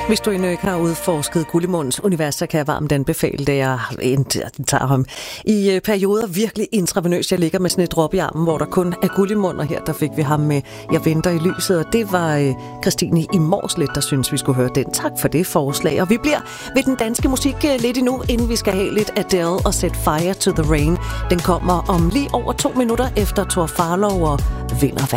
Hvis du endnu ikke har udforsket Gullimundens univers, så kan jeg varmt anbefale det. Jeg tager ham i perioder virkelig intravenøst. Jeg ligger med sådan et drop i armen, hvor der kun er Gullimund, og her der fik vi ham med Jeg venter i lyset, og det var Christine i Mårslet, der synes vi skulle høre den. Tak for det forslag, og vi bliver ved den danske musik lidt endnu, inden vi skal have lidt Adele og Set Fire to the Rain. Den kommer om lige over 2 minutter efter Thor Farlov og Vind og Vand.